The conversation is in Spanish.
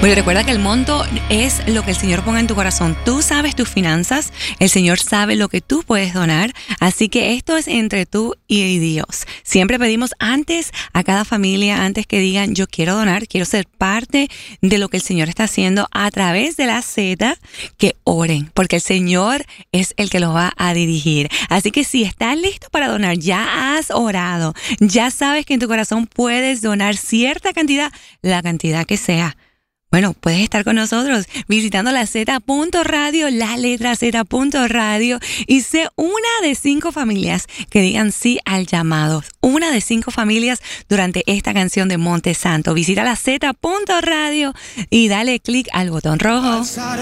Bueno, recuerda que el monto es lo que el Señor ponga en tu corazón. Tú sabes tus finanzas, el Señor sabe lo que tú puedes donar, así que esto es entre tú y Dios. Siempre pedimos antes a cada familia, antes que digan yo quiero donar, quiero ser parte de lo que el Señor está haciendo a través de la Z, que oren, porque el Señor es el que los va a dirigir. Así que si estás listo para donar, ya has orado, ya sabes que en tu corazón puedes donar cierta cantidad, la cantidad que sea. Bueno, puedes estar con nosotros visitando la Z.radio, la letra Z.radio, y sé una de 5 familias que digan sí al llamado. Una de 5 familias durante esta canción de Monte Santo. Visita la Z.radio y dale clic al botón rojo.